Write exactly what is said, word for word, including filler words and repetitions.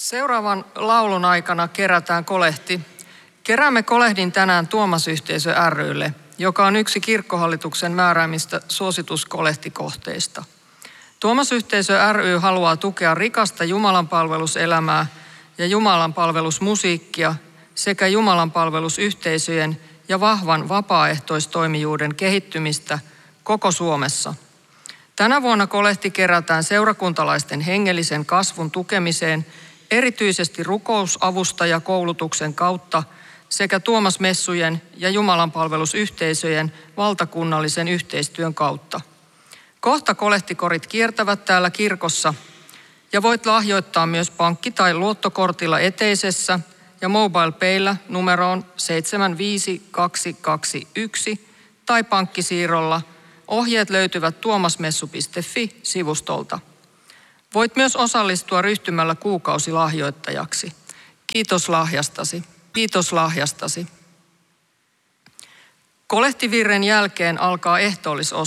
Seuraavan laulun aikana kerätään kolehti. Keräämme kolehdin tänään Tuomas-yhteisö ry:lle, joka on yksi kirkkohallituksen määräämistä suosituskolehtikohteista. Tuomas-yhteisö ry haluaa tukea rikasta jumalanpalveluselämää ja jumalanpalvelusmusiikkia sekä jumalanpalvelusyhteisöjen ja vahvan vapaaehtoistoimijuuden kehittymistä koko Suomessa. Tänä vuonna kolehti kerätään seurakuntalaisten hengellisen kasvun tukemiseen erityisesti rukousavustajakoulutuksen kautta sekä Tuomas-messujen ja jumalanpalvelusyhteisöjen valtakunnallisen yhteistyön kautta. Kohta kolehtikorit kiertävät täällä kirkossa ja voit lahjoittaa myös pankki- tai luottokortilla eteisessä ja MobilePaylla numeroon seitsemän viisi kaksi kaksi yksi tai pankkisiirrolla. Ohjeet löytyvät tuomasmessu piste fi-sivustolta. Voit myös osallistua ryhtymällä kuukausilahjoittajaksi. Kiitos lahjastasi. Kiitos lahjastasi. Kolehtivirren jälkeen alkaa ehtoollisosuus.